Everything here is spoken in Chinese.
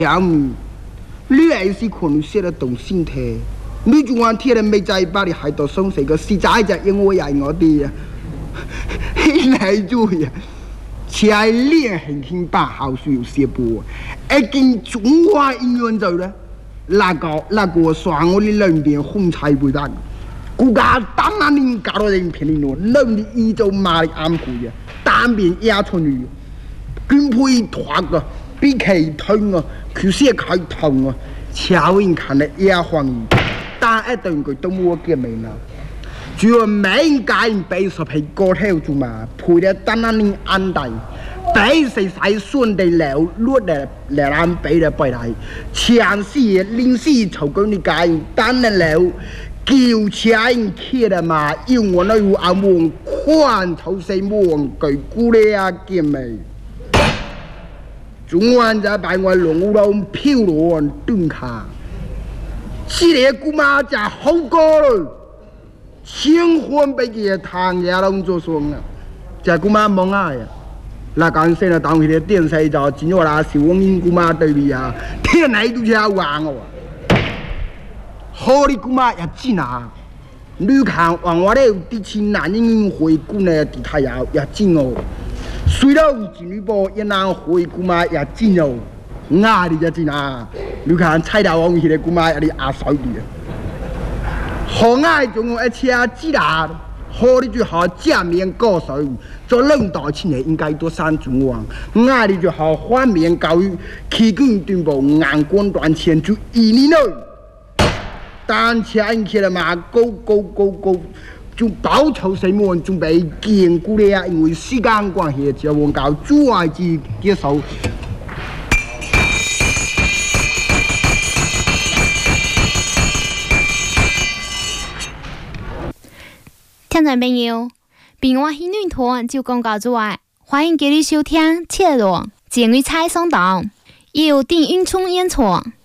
样，你还是可能写得动心态。你就按贴了没在把你害到生死个，实在就因为我的呀，来住呀。才练很轻把好书有写播，一经中华音乐就咧，那个双我的两边红彩不单，国家当然能搞到人片里喏，两的依照马的安排呀，单边压出去，跟配团个，比开通啊，去写开通啊，瞧人看了也欢喜，但一顿佢都冇见面啦。就每家人背十皮個條做嘛，配得單單能安大，背誰才順地了落的來讓背的背來，前世臨死籌工的家人單能了，叫家人去的嘛，因我那有阿門寬頭西門舉古的啊見面，中晚在把我龍龍漂落dun卡，這個姑媽就好過了。新婚被嘅唐也攏做雙啊，就姑媽忙啊呀！那剛先啊，當佢哋電視就剪咗啦，小王英姑媽對比啊，天來都只玩我，好的姑媽也剪啊，你看往我哋啲錢男人回顧呢，啲太陽也剪哦，雖然剪女波一男回顧嘛也剪哦，啱啲也剪啊，你看菜刀王佢哋姑媽也啲壓手啲啊。好爱中一车子啦，好的就好正面高手，做领导青年应该多三中王，爱的就好反面教育，提供进步，眼光短浅就一年内，单车引起了嘛，高，就报仇什么准备坚固的呀，因为时间关系，就往搞主外之接受。 听众朋友，平安喜女团就广告之外，欢迎继续收听《切罗节日菜上档》，由丁运聪演唱。